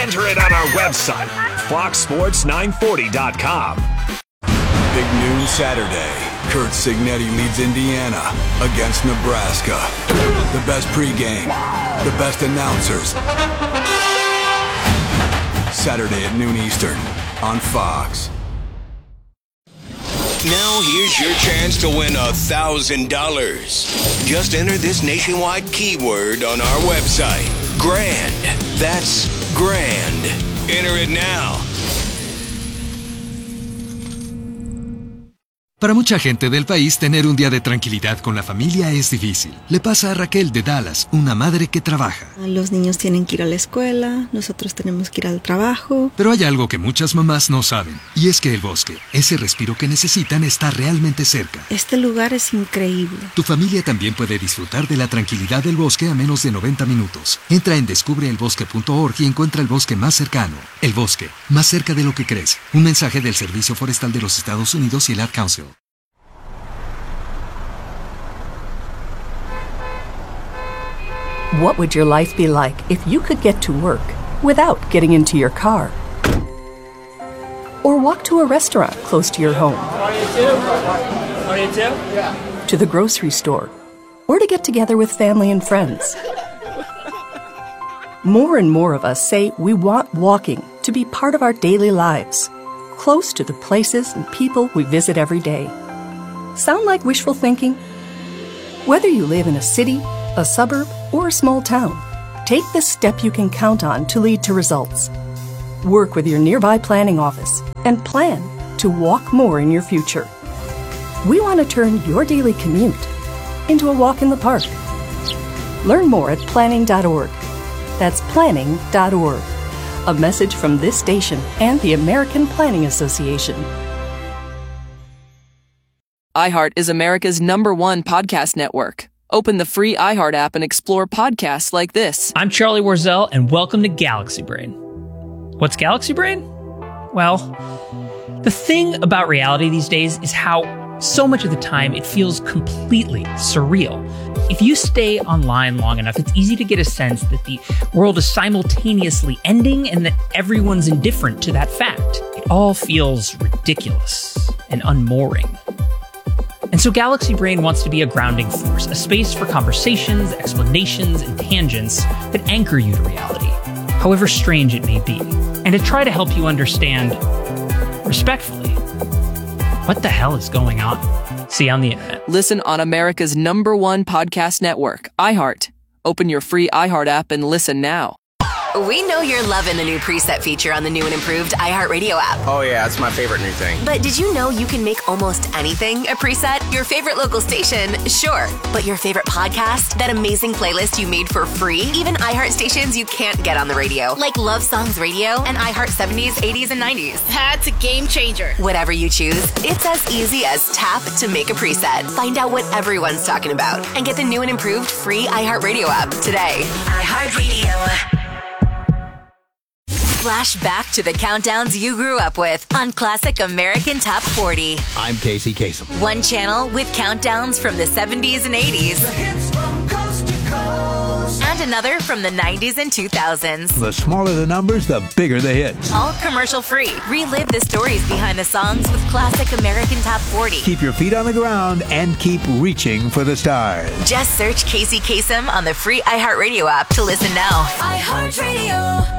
Enter it on our website, foxsports940.com. Big noon Saturday. Kurt Signetti leads Indiana against Nebraska. The best pregame, the best announcers. Saturday at noon Eastern on Fox. Now here's your chance to win $1,000. Just enter this nationwide keyword on our website. Grand. That's grand. Enter it now. Para mucha gente del país, tener un día de tranquilidad con la familia es difícil. Le pasa a Raquel de Dallas, una madre que trabaja. Los niños tienen que ir a la escuela, nosotros tenemos que ir al trabajo. Pero hay algo que muchas mamás no saben, y es que el bosque, ese respiro que necesitan, está realmente cerca. Este lugar es increíble. Tu familia también puede disfrutar de la tranquilidad del bosque a menos de 90 minutos. Entra en descubreelbosque.org y encuentra el bosque más cercano. El bosque, más cerca de lo que crees. Un mensaje del Servicio Forestal de los Estados Unidos y el Ad Council. What would your life be like if you could get to work without getting into your car? Or walk to a restaurant close to your home? To the grocery store? Or to get together with family and friends? More and more of us say we want walking to be part of our daily lives, close to the places and people we visit every day. Sound like wishful thinking? Whether you live in a city, a suburb, or a small town, take the step you can count on to lead to results. Work with your nearby planning office and plan to walk more in your future. We want to turn your daily commute into a walk in the park. Learn more at planning.org. That's planning.org. A message from this station and the American Planning Association. iHeart is America's #1 podcast network. Open the free iHeart app and explore podcasts like this. I'm Charlie Warzel, and welcome to Galaxy Brain. What's Galaxy Brain? Well, the thing about reality these days is how so much of the time it feels completely surreal. If you stay online long enough, it's easy to get a sense that the world is simultaneously ending and that everyone's indifferent to that fact. It all feels ridiculous and unmooring. And so Galaxy Brain wants to be a grounding force, a space for conversations, explanations, and tangents that anchor you to reality, however strange it may be, and to try to help you understand, respectfully, what the hell is going on? See you on the internet. Listen on America's #1 podcast network, iHeart. Open your free iHeart app and listen now. We know you're loving the new preset feature on the new and improved iHeartRadio app. Oh yeah, it's my favorite new thing. But did you know you can make almost anything a preset? Your favorite local station, sure. But your favorite podcast? That amazing playlist you made for free? Even iHeart stations you can't get on the radio, like Love Songs Radio and iHeart 70s, 80s, and 90s. That's a game changer. Whatever you choose, it's as easy as tap to make a preset. Find out what everyone's talking about and get the new and improved free iHeartRadio app today. iHeartRadio. Flash back to the countdowns you grew up with on Classic American Top 40. I'm Casey Kasem. One channel with countdowns from the 70s and 80s. The hits from coast to coast. And another from the 90s and 2000s. The smaller the numbers, the bigger the hits. All commercial free. Relive the stories behind the songs with Classic American Top 40. Keep your feet on the ground and keep reaching for the stars. Just search Casey Kasem on the free iHeartRadio app to listen now. iHeartRadio.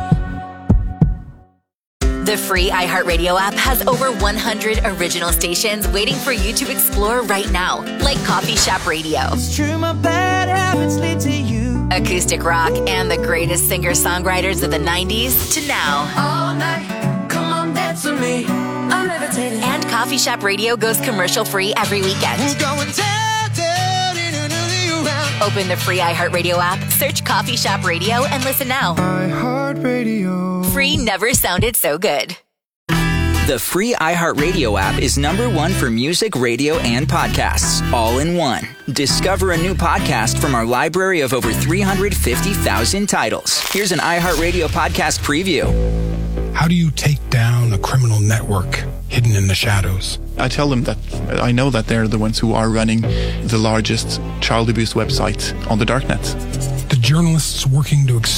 The free iHeartRadio app has over 100 original stations waiting for you to explore right now, like Coffee Shop Radio, It's true, my bad habits lead to you. acoustic rock, and the greatest singer-songwriters of the 90s to now. All night, come on, dance with me. I'm levitating. And Coffee Shop Radio goes commercial-free every weekend. We're going down, down, in another round. Open the free iHeartRadio app, search Coffee Shop Radio, and listen now. iHeartRadio. Free never sounded so good. The free iHeartRadio app is #1 for music, radio, and podcasts, all in one. Discover a new podcast from our library of over 350,000 titles. Here's an iHeartRadio podcast preview. How do you take down a criminal network hidden in the shadows? I tell them that I know that they're the ones who are running the largest child abuse website on the darknet. The journalists working to expose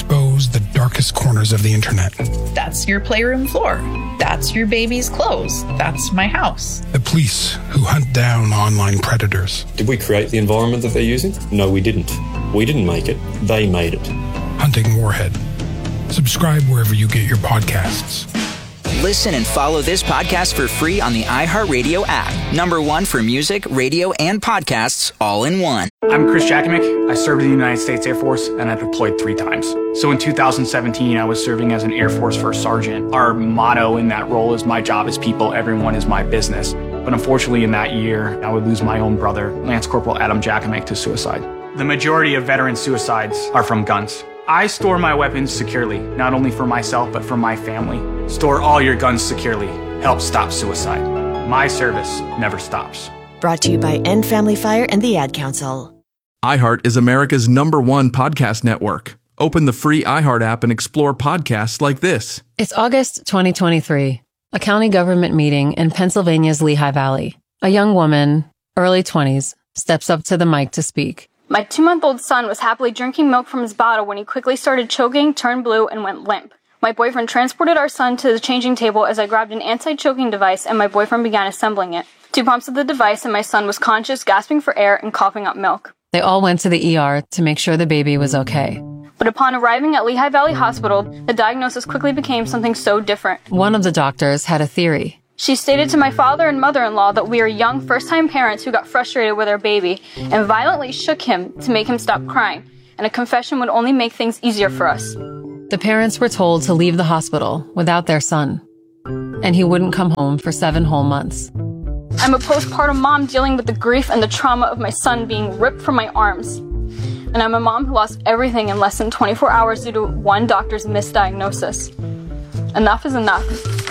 expose the darkest corners of the internet. That's your playroom floor. That's your baby's clothes. That's my house. The police who hunt down online predators. Did we create the environment that they're using? No, we didn't. We didn't make it. They made it. Hunting Warhead. Subscribe wherever you get your podcasts. Listen and follow this podcast for free on the iHeartRadio app. #1 for music, radio, and podcasts all in one. I'm Chris Jakimick. I served in the United States Air Force and I deployed 3 times. So in 2017, I was serving as an Air Force First Sergeant. Our motto in that role is my job is people, everyone is my business. But unfortunately in that year, I would lose my own brother, Lance Corporal Adam Jakimick, to suicide. The majority of veteran suicides are from guns. I store my weapons securely, not only for myself, but for my family. Store all your guns securely. Help stop suicide. My service never stops. Brought to you by End Family Fire and the Ad Council. iHeart is America's #1 podcast network. Open the free iHeart app and explore podcasts like this. It's August 2023, a county government meeting in Pennsylvania's Lehigh Valley. A young woman, early 20s, steps up to the mic to speak. My 2-month-old son was happily drinking milk from his bottle when he quickly started choking, turned blue, and went limp. My boyfriend transported our son to the changing table as I grabbed an anti-choking device and my boyfriend began assembling it. 2 pumps of the device and my son was conscious, gasping for air, and coughing up milk. They all went to the ER to make sure the baby was okay. But upon arriving at Lehigh Valley Hospital, the diagnosis quickly became something so different. One of the doctors had a theory. She stated to my father and mother-in-law that we are young first-time parents who got frustrated with our baby and violently shook him to make him stop crying, and a confession would only make things easier for us. The parents were told to leave the hospital without their son, and he wouldn't come home for 7 whole months. I'm a postpartum mom dealing with the grief and the trauma of my son being ripped from my arms. And I'm a mom who lost everything in less than 24 hours due to one doctor's misdiagnosis. Enough is enough.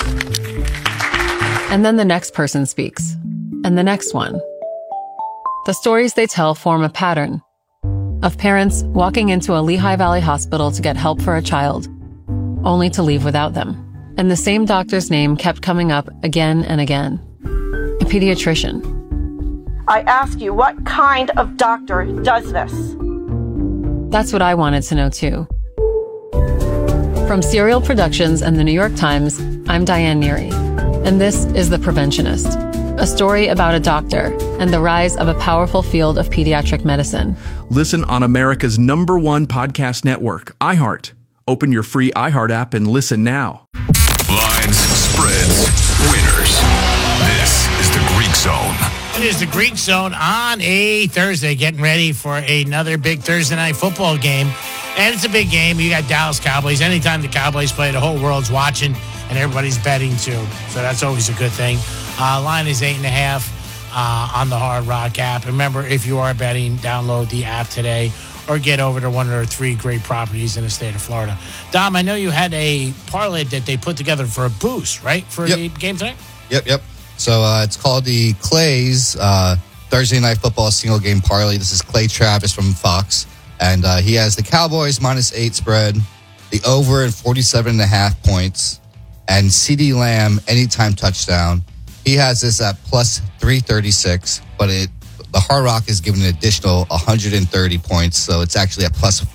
And then the next person speaks, and the next one. The stories they tell form a pattern of parents walking into a Lehigh Valley hospital to get help for a child, only to leave without them. And the same doctor's name kept coming up again and again. A pediatrician. I ask you, what kind of doctor does this? That's what I wanted to know too. From Serial Productions and the New York Times, I'm Diane Neary. And this is The Preventionist, a story about a doctor and the rise of a powerful field of pediatric medicine. Listen on America's #1 podcast network, iHeart. Open your free iHeart app and listen now. Lines, spreads, winners. This is the Greek Zone. It is the Greek Zone on a Thursday, getting ready for another big Thursday night football game. And it's a big game. You got Dallas Cowboys. Anytime the Cowboys play, the whole world's watching. And everybody's betting too, so that's always a good thing. Line is 8.5 on the Hard Rock app. Remember, if you are betting, download the app today or get over to one of our 3 great properties in the state of Florida. Dom, I know you had a parlay that they put together for a boost, right, for the game tonight? Yep. So it's called the Clay's Thursday Night Football Single Game Parlay. This is Clay Travis from Fox, and he has the Cowboys -8 spread, the over at 47.5 points, and CeeDee Lamb anytime touchdown. He has this at plus 336, but the Hard Rock is giving an additional 130 points, so it's actually at plus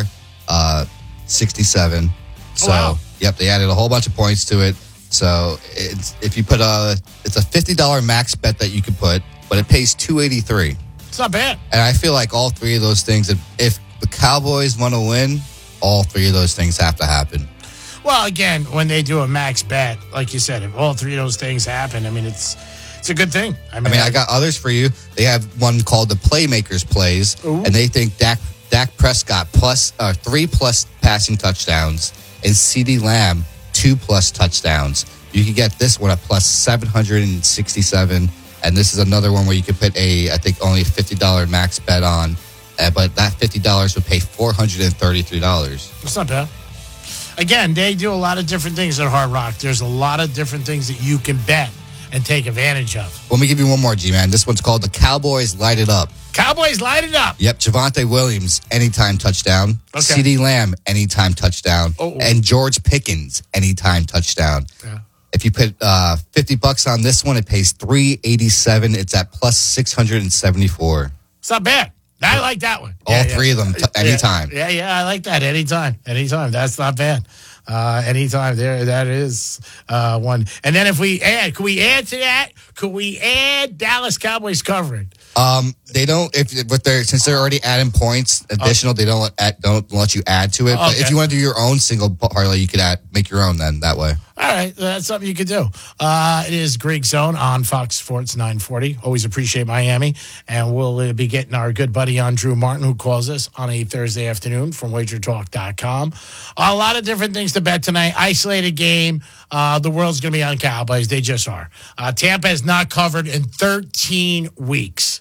467. So, wow. Yep, they added a whole bunch of points to it. So if you put it's a $50 max bet that you can put, but it pays $283. It's not bad. And I feel like all 3 of those things, if the Cowboys want to win, all 3 of those things have to happen. Well, again, when they do a max bet, like you said, if all 3 of those things happen, I mean, it's a good thing. I got others for you. They have one called the Playmakers Plays, and they think Dak Prescott plus 3+ passing touchdowns and CeeDee Lamb 2+ touchdowns. You can get this one at plus 767, and this is another one where you could put I think only a $50 max bet on, but that $50 would pay $433. That's not bad. Again, they do a lot of different things at Hard Rock. There's a lot of different things that you can bet and take advantage of. Let me give you one more, G-Man. This one's called the Cowboys Light It Up. Cowboys Light It Up. Yep, Javonte Williams, anytime touchdown. Okay. CeeDee Lamb, anytime touchdown. And George Pickens, anytime touchdown. Yeah. If you put $50 on this one, it pays $387. It's at plus 674. It's not bad. I like that one. All three of them, anytime. Yeah, I like that. Anytime. That's not bad. Anytime there, that is one. And then if we add, could we add to that? Could we add Dallas Cowboys covering? They don't. Since they're already adding points additional, they don't let you add to it. But if you want to do your own single parlay, you could make your own then that way. All right, that's something you could do. It is Greek Zone on Fox Sports 940. Always appreciate Miami, and we'll be getting our good buddy on Drew Martin, who calls us on a Thursday afternoon from WagerTalk.com. A lot of different things to bet tonight. Isolated game. The world's going to be on Cowboys. They just are. Tampa has not covered in 13 weeks.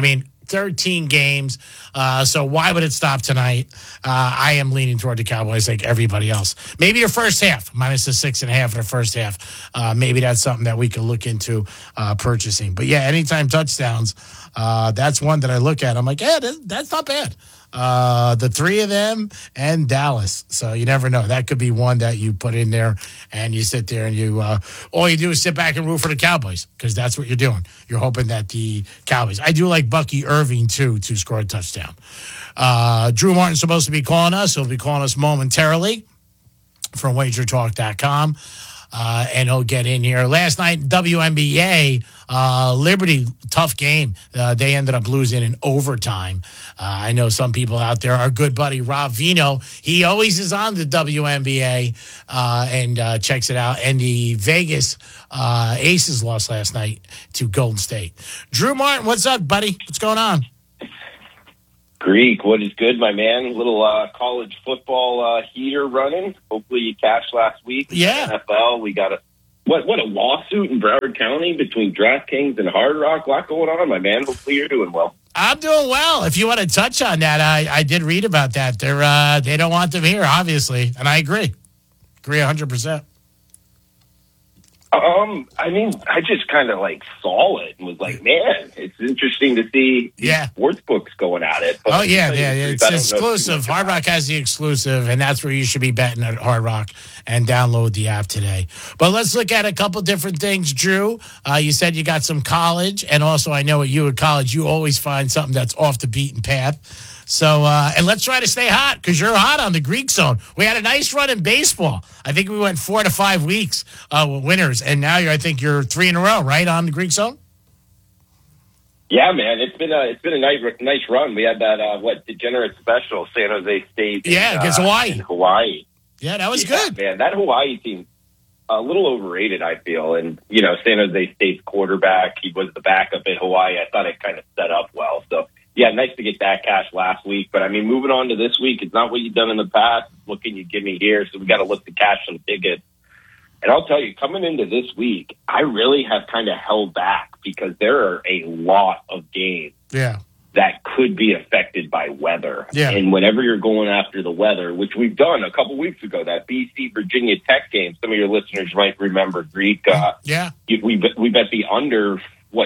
13 games. So why would it stop tonight? I am leaning toward the Cowboys like everybody else. Maybe your first half, minus the 6.5 in the first half. Maybe that's something that we could look into purchasing. But yeah, anytime touchdowns, that's one that I look at. I'm like, yeah, that's not bad. The three of them and Dallas. So you never know. That could be one that you put in there and you sit there and you, all you do is sit back and root for the Cowboys because that's what you're doing. You're hoping that the Cowboys. I do like Bucky Irving too to score a touchdown. Drew Martin's supposed to be calling us. He'll be calling us momentarily from WagerTalk.com. And he'll get in here. Last night, WNBA, Liberty, tough game. They ended up losing in overtime. I know some people out there. Our good buddy, Rob Vino, he always is on the WNBA and checks it out. And the Vegas Aces lost last night to Golden State. Drew Martin, what's up, buddy? What's going on? Greek, what is good, my man? Little college football heater running. Hopefully you cashed last week. Yeah. NFL, we got a lawsuit in Broward County between DraftKings and Hard Rock. A lot going on, my man. Hopefully you're doing well. I'm doing well. If you want to touch on that, I did read about that. They don't want them here, obviously, and I agree. Agree 100%. I just kind of saw it and was like, man, it's interesting to see sports books going at it. But it's exclusive. Hard Rock has the exclusive, and that's where you should be betting at Hard Rock and download the app today. But let's look at a couple different things, Drew. You said you got some college, and also I know at you at college, you always find something that's off the beaten path. So, and let's try to stay hot because you're hot on the Greek Zone. We had a nice run in baseball. I think we went 4 to 5 weeks with winners, and now I think you're 3 in a row, right, on the Greek Zone? Yeah, man, it's been a nice run. We had that degenerate special, San Jose State. Yeah, against Hawaii. In Hawaii. Yeah, that was good, man. That Hawaii team, a little overrated, I feel. And San Jose State's quarterback, he was the backup at Hawaii. I thought it kind of set up well. So. Yeah, nice to get that cash last week. But, moving on to this week, it's not what you've done in the past. What can you give me here? So we got to look to cash some tickets. And I'll tell you, coming into this week, I really have kind of held back because there are a lot of games that could be affected by weather. Yeah. And whenever you're going after the weather, which we've done a couple weeks ago, that BC-Virginia Tech game, some of your listeners might remember, Greek. We bet the under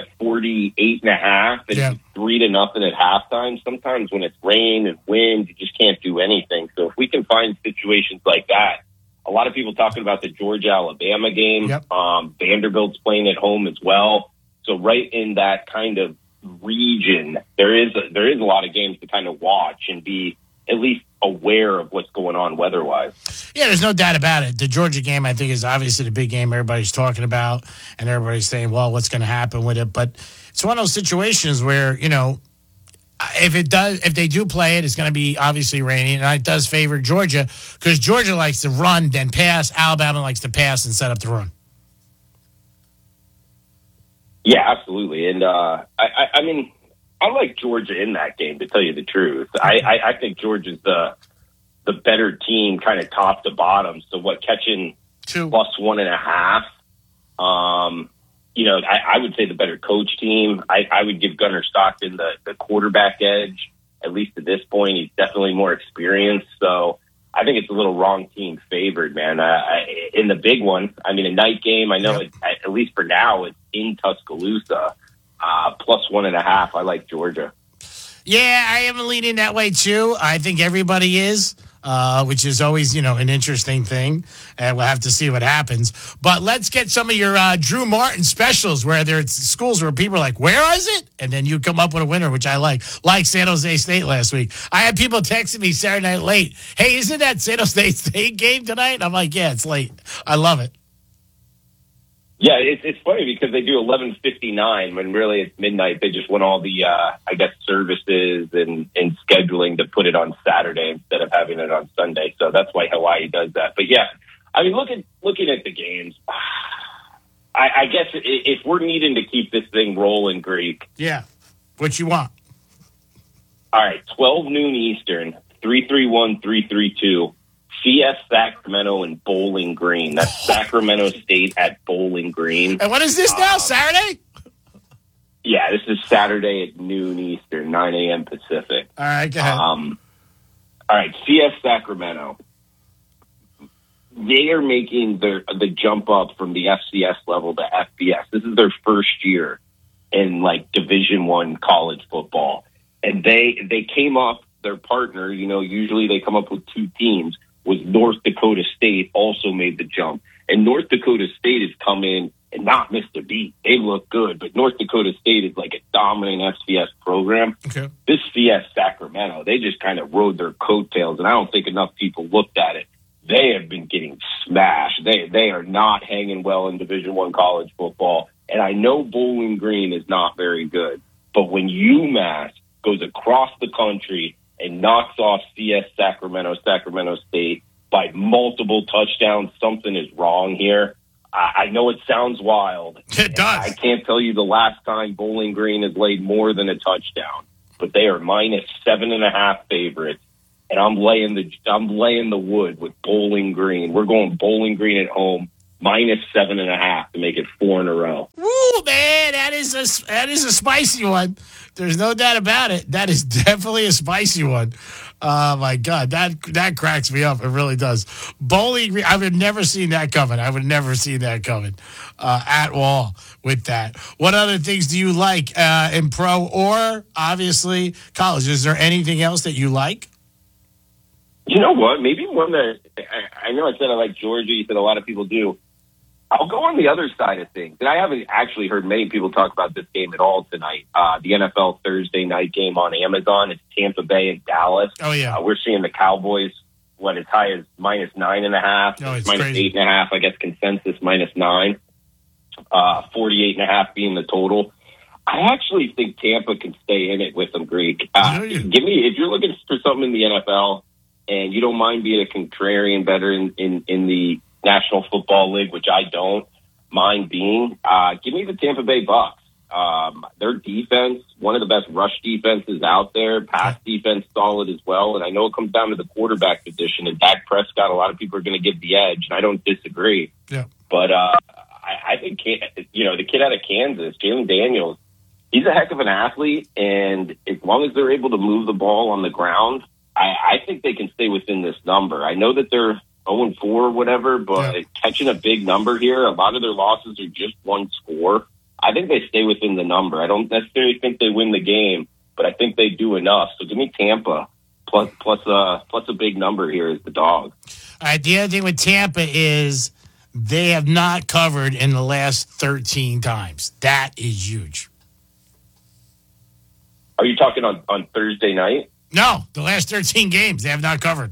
48.5 and 3-0 at halftime. Sometimes when it's rain and wind, you just can't do anything. So if we can find situations like that, a lot of people talking about the Georgia-Alabama game. Yep. Vanderbilt's playing at home as well. So right in that kind of region, there is a lot of games to kind of watch and be at least aware of what's going on weather-wise. Yeah, there's no doubt about it. The Georgia game, I think, is obviously the big game everybody's talking about, and everybody's saying, well, what's going to happen with it? But it's one of those situations where, if they do play it, it's going to be obviously raining, and it does favor Georgia because Georgia likes to run, then pass. Alabama likes to pass and set up the run. Yeah, absolutely. And, I like Georgia in that game, to tell you the truth. I think Georgia's the better team kind of top to bottom. So catching +1.5, I would say the better coach team. I would give Gunnar Stockton the quarterback edge, at least at this point. He's definitely more experienced. So I think it's a little wrong team favored, man. In the big one, a night game, I know at least for now, it's in Tuscaloosa. +1.5. I like Georgia. Yeah, I am leaning that way too. I think everybody is. which is always, an interesting thing. And we'll have to see what happens. But let's get some of your Drew Martin specials where there's schools where people are like, where is it? And then you come up with a winner, which I like San Jose State last week. I had people texting me Saturday night late. Hey, isn't that San Jose State game tonight? And I'm like, yeah, it's late. I love it. Yeah, it's funny because they do 11:59 when really it's midnight. They just want all the, services and scheduling to put it on Saturday instead of having it on Sunday. So that's why Hawaii does that. But yeah, I mean, looking at the games, I guess if we're needing to keep this thing rolling, Greek. Yeah, what you want? All right, 12 noon Eastern, 331, 332. CS Sacramento and Bowling Green. That's Sacramento State at Bowling Green. And what is this now, Saturday? Yeah, this is Saturday at noon Eastern, 9 a.m. Pacific. All right, go ahead. All right, CS Sacramento. They are making the jump up from the FCS level to FBS. This is their first year in, Division I college football. And they came up, their partner, usually they come up with two teams, was North Dakota State, also made the jump. And North Dakota State has come in and not missed a beat. They look good, but North Dakota State is like a dominant FCS program. Okay. This CS Sacramento, they just kind of rode their coattails, and I don't think enough people looked at it. They have been getting smashed. They are not hanging well in Division I college football. And I know Bowling Green is not very good, but when UMass goes across the country and knocks off CS Sacramento State by multiple touchdowns, something is wrong here. I know it sounds wild. It does. I can't tell you the last time Bowling Green has laid more than a touchdown, but they are -7.5 favorites, and I'm laying the wood with Bowling Green. We're going Bowling Green at home -7.5 to make it 4 in a row. Woo, man, that is a spicy one. There's no doubt about it. That is definitely a spicy one. Oh, my God. That cracks me up. It really does. Bowling Green, I would have never seen that coming. At all with that. What other things do you like in pro or, obviously, college? Is there anything else that you like? You know what? Maybe one that I know I said I like Georgia. You said a lot of people do. I'll go on the other side of things. And I haven't actually heard many people talk about this game at all tonight. The NFL Thursday night game on Amazon. It's Tampa Bay and Dallas. Oh, yeah. We're seeing the Cowboys, as high as -9.5. No, it's -8.5. I guess consensus -9. 48.5 being the total. I actually think Tampa can stay in it with them, Greek. If you're looking for something in the NFL and you don't mind being a contrarian better in the National Football League, which I don't mind being, give me the Tampa Bay Bucks. Their defense, one of the best rush defenses out there, pass defense solid as well. And I know it comes down to the quarterback position, and Dak Prescott, a lot of people are going to give the edge, and I don't disagree. Yeah. But I think, the kid out of Kansas, Jalen Daniels, he's a heck of an athlete, and as long as they're able to move the ball on the ground, I think they can stay within this number. I know that they're 0-4 or whatever, but catching a big number here, a lot of their losses are just one score. I think they stay within the number. I don't necessarily think they win the game, but I think they do enough. So give me Tampa plus a big number here is the dog. All right, the other thing with Tampa is they have not covered in the last 13 times. That is huge. Are you talking on Thursday night? No, the last 13 games they have not covered.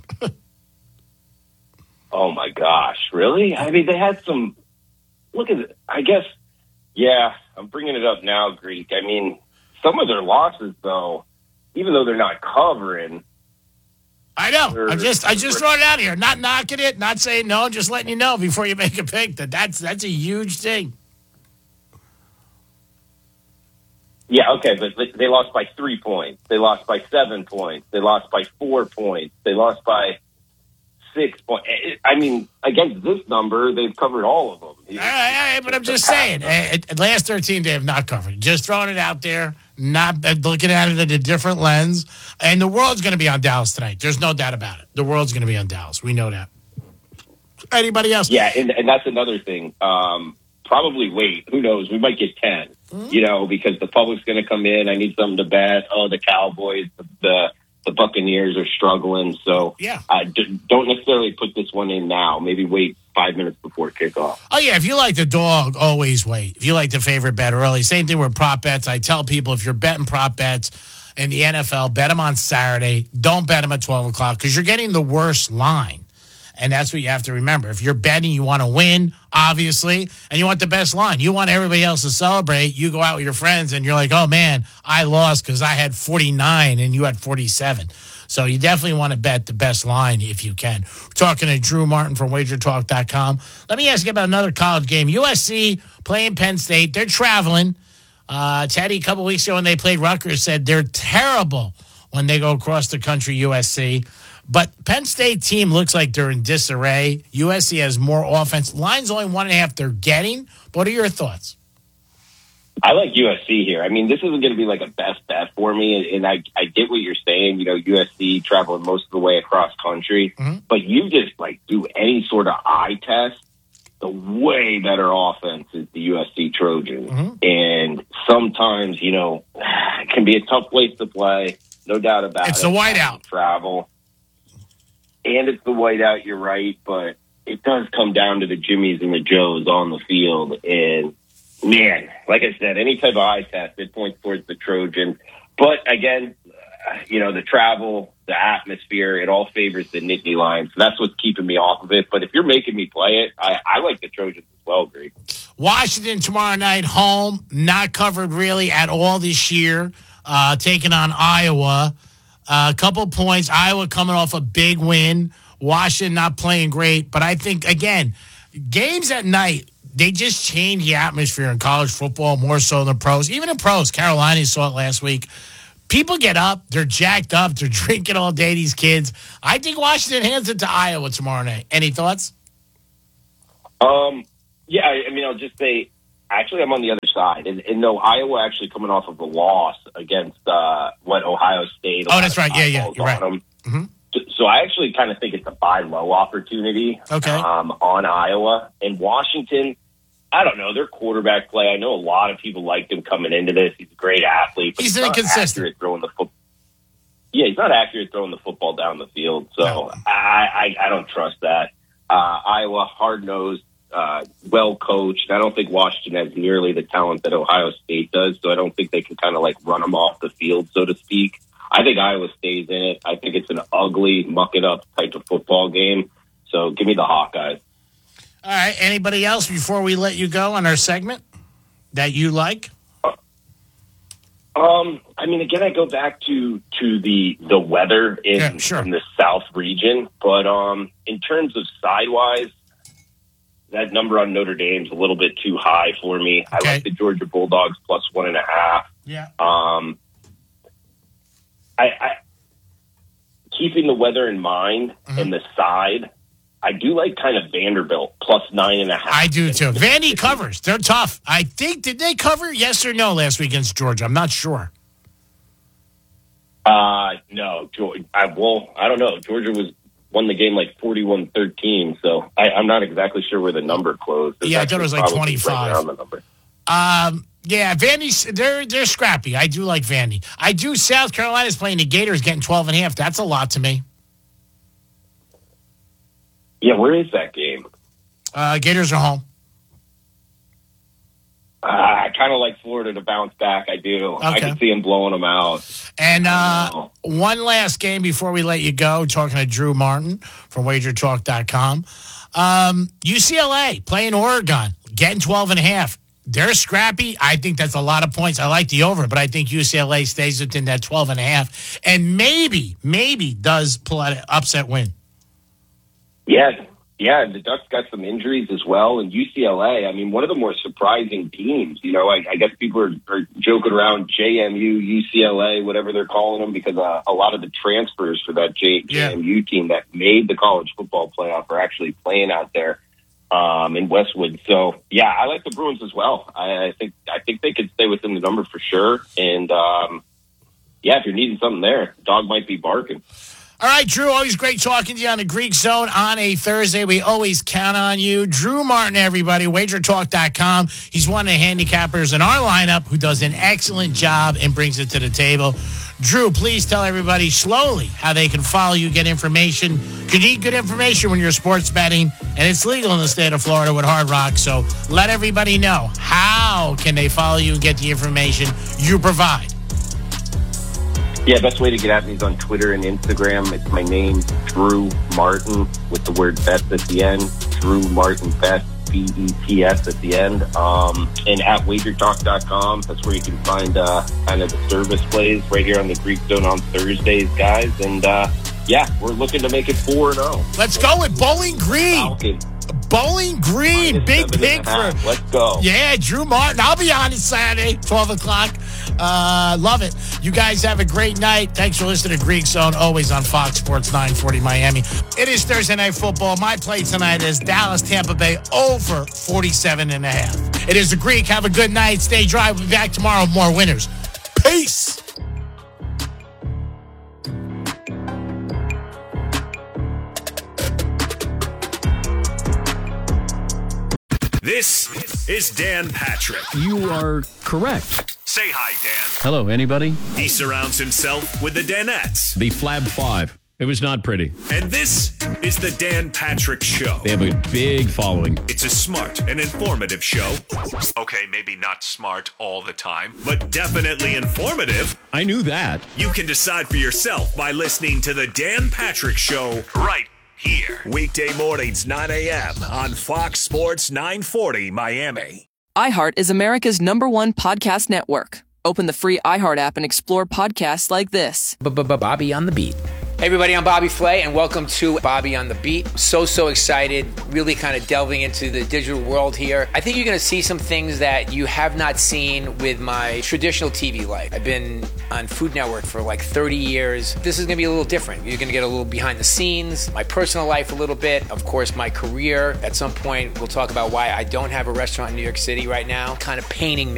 Oh, my gosh. Really? I mean, they had some – look at it. I guess, yeah, I'm bringing it up now, Greek. I mean, some of their losses, though, even though they're not covering – I know. I just thrown it out here. Not knocking it, not saying no, just letting you know before you make a pick that's a huge thing. Yeah, okay, but they lost by 3 points. They lost by 7 points. They lost by 4 points. They lost by 6 points. I mean, against this number, they've covered all of them. All right, but I'm just saying, last 13 they have not covered. Just throwing it out there, not looking at it in a different lens. And the world's going to be on Dallas tonight. There's no doubt about it. The world's going to be on Dallas. We know that. Anybody else? Yeah, and that's another thing. Probably wait. Who knows? We might get 10, because the public's going to come in. I need something to bet. Oh, the Cowboys, the The Buccaneers are struggling, so don't necessarily put this one in now. Maybe wait 5 minutes before kickoff. Oh, yeah, if you like the dog, always wait. If you like the favorite bet early. Same thing with prop bets. I tell people if you're betting prop bets in the NFL, bet them on Saturday. Don't bet them at 12 o'clock because you're getting the worst line. And that's what you have to remember. If you're betting, you want to win, obviously, and you want the best line. You want everybody else to celebrate. You go out with your friends, and you're like, oh, man, I lost because I had 49 and you had 47. So you definitely want to bet the best line if you can. We're talking to Drew Martin from WagerTalk.com. Let me ask you about another college game. USC playing Penn State. They're traveling. Teddy, a couple weeks ago when they played Rutgers, said they're terrible when they go across the country, USC. But Penn State team looks like they're in disarray. USC has more offense. Line's only 1.5 they're getting. What are your thoughts? I like USC here. I mean, this isn't going to be like a best bet for me, and I get what you're saying. You know, USC traveling most of the way across country, but you just like do any sort of eye test. The way better offense is the USC Trojans, and sometimes you know it can be a tough place to play. No doubt about it. It's the whiteout travel. And it's the whiteout, you're right, but it does come down to the Jimmies and the Joes on the field. And, man, like I said, any type of eye test, it points towards the Trojans. But, again, you know, the travel, the atmosphere, it all favors the Nittany Lions. So that's what's keeping me off of it. But if you're making me play it, I like the Trojans as well, Greg. Washington tomorrow night, home, not covered really at all this year, taking on Iowa. A couple points. Iowa coming off a big win. Washington not playing great. But I think, again, games at night, they just change the atmosphere in college football more so than pros. Even in pros, Carolina saw it last week. People get up. They're jacked up. They're drinking all day, these kids. I think Washington hands it to Iowa tomorrow night. Any thoughts? Yeah, I mean, I'll just say, actually, I'm on the other side. And no, Iowa actually coming off of a loss against Ohio State. Oh, that's right. Yeah, you're right. Mm-hmm. So I actually kind of think it's a buy low opportunity on Iowa. And Washington, I don't know, their quarterback play, I know a lot of people liked him coming into this. He's a great athlete. But he's inconsistent. Throwing the football. Yeah, he's not accurate throwing the football down the field. So no. I don't trust that. Iowa, hard-nosed. Well coached. I don't think Washington has nearly the talent that Ohio State does, so I don't think they can kind of like run them off the field, so to speak. I think Iowa stays in it. I think it's an ugly, muck it up type of football game. So give me the Hawkeyes. All right. Anybody else before we let you go on our segment that you like? I mean, again, I go back to the weather in the South region, but in terms of sidewise. That number on Notre Dame's a little bit too high for me. I like the Georgia Bulldogs plus 1.5. Yeah. I keeping the weather in mind and the side, I do like kind of Vanderbilt plus 9.5. I do too. Vandy covers. They're tough. I think, did they cover yes or no last week against Georgia? I'm not sure. No. I don't know. Georgia won the game like 41-13, so I'm not exactly sure where the number closed. Yeah, I thought it was like 25. The number. Yeah, Vandy's they're scrappy. I do like Vandy. I do. South Carolina's playing the Gators, getting 12.5. That's a lot to me. Yeah, where is that game? Gators are home. I kind of like Florida to bounce back. I do. Okay. I can see them blowing them out. And one last game before we let you go, talking to Drew Martin from WagerTalk.com. UCLA playing Oregon, getting 12.5. They're scrappy. I think that's a lot of points. I like the over, but I think UCLA stays within that 12.5 and maybe does pull out an upset win. Yeah, the Ducks got some injuries as well. And UCLA, I mean, one of the more surprising teams. You know, I guess people are joking around JMU, UCLA, whatever they're calling them, because a lot of the transfers for that JMU team that made the college football playoff are actually playing out there in Westwood. So, yeah, I like the Bruins as well. I think they could stay within the number for sure. And, if you're needing something there, dog might be barking. All right, Drew, always great talking to you on the Greek Zone on a Thursday. We always count on you. Drew Martin, everybody, wagertalk.com. He's one of the handicappers in our lineup who does an excellent job and brings it to the table. Drew, please tell everybody slowly how they can follow you, get information. You need good information when you're sports betting, and it's legal in the state of Florida with Hard Rock. So let everybody know, how can they follow you and get the information you provide? Yeah, best way to get at me is on Twitter and Instagram. It's my name, Drew Martin, with the word best at the end. Drew Martin Best, BETS at the end. And at wagertalk.com. That's where you can find kind of the service plays right here on the Greek Zone on Thursdays, guys. And yeah, we're looking to make it 4-0. Let's go with Bowling Green. Falcons. Bowling Green, big pick for. Let's go. Yeah, Drew Martin. I'll be on it Saturday, 12 o'clock. Love it. You guys have a great night. Thanks for listening to Greek Zone, always on Fox Sports 940 Miami. It is Thursday Night Football. My play tonight is Dallas, Tampa Bay, over 47.5. It is the Greek. Have a good night. Stay dry. We'll be back tomorrow with more winners. Peace. This is Dan Patrick. You are correct. Say hi, Dan. Hello, anybody? He surrounds himself with the Danettes. The Flab 5. It was not pretty. And this is the Dan Patrick Show. They have a big following. It's a smart and informative show. Okay, maybe not smart all the time, but definitely informative. I knew that. You can decide for yourself by listening to the Dan Patrick Show right here. Weekday mornings, 9 a.m. on Fox Sports 940 Miami. iHeart is America's #1 podcast network. Open the free iHeart app and explore podcasts like this. Bobby on the Beat. Hey everybody, I'm Bobby Flay and welcome to Bobby on the Beat. So excited, really kind of delving into the digital world here. I think you're going to see some things that you have not seen with my traditional TV life. I've been on Food Network for like 30 years. This is going to be a little different. You're going to get a little behind the scenes, my personal life a little bit, of course my career. At some point we'll talk about why I don't have a restaurant in New York City right now, kind of painting me.